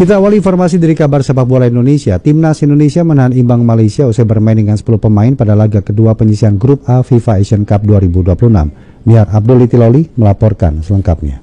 Kita awali informasi dari kabar sepak bola Indonesia. Timnas Indonesia menahan imbang Malaysia usai bermain dengan 10 pemain pada laga kedua penyisihan grup A FIFA Asian Cup 2026. Biar Abdul Itiloli melaporkan selengkapnya.